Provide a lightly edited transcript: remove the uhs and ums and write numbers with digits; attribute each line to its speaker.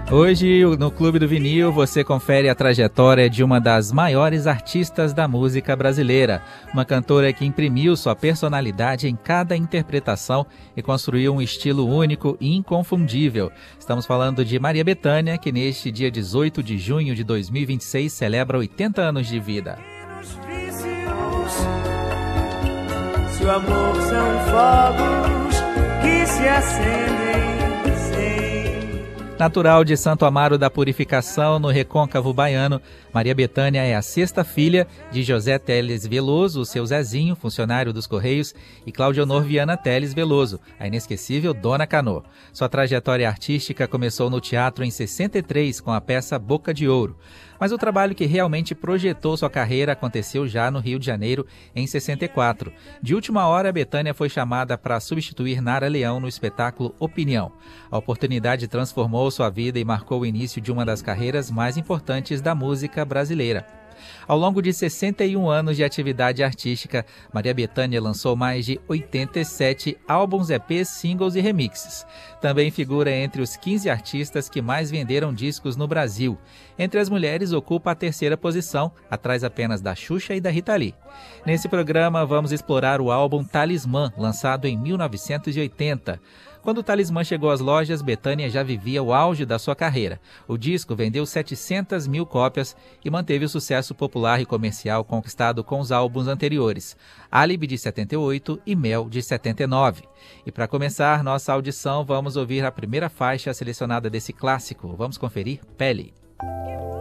Speaker 1: Hoje, no Clube do Vinil, você confere a trajetória de uma das maiores artistas da música brasileira. Uma cantora que imprimiu sua personalidade em cada interpretação e construiu um estilo único e inconfundível. Estamos falando de Maria Bethânia, que neste dia 18 de junho de 2026 celebra 80 anos de vida.
Speaker 2: Se o amor são fogos que se acendem.
Speaker 1: Natural de Santo Amaro da Purificação, no recôncavo baiano, Maria Bethânia é a sexta filha de José Teles Veloso, o seu Zezinho, funcionário dos Correios, e Claudionor Viana Teles Veloso, a inesquecível Dona Canô. Sua trajetória artística começou no teatro em 63 com a peça Boca de Ouro. Mas o trabalho que realmente projetou sua carreira aconteceu já no Rio de Janeiro, em 64. De última hora, Bethânia foi chamada para substituir Nara Leão no espetáculo Opinião. A oportunidade transformou sua vida e marcou o início de uma das carreiras mais importantes da música brasileira. Ao longo de 61 anos de atividade artística, Maria Bethânia lançou mais de 87 álbuns, EPs, singles e remixes. Também figura entre os 15 artistas que mais venderam discos no Brasil. Entre as mulheres, ocupa a terceira posição, atrás apenas da Xuxa e da Rita Lee. Nesse programa, vamos explorar o álbum Talismã, lançado em 1980. Quando o Talismã chegou às lojas, Bethânia já vivia o auge da sua carreira. O disco vendeu 700 mil cópias e manteve o sucesso popular e comercial conquistado com os álbuns anteriores, Álibi de 78 e Mel de 79. E para começar nossa audição, vamos ouvir a primeira faixa selecionada desse clássico. Vamos conferir Pele.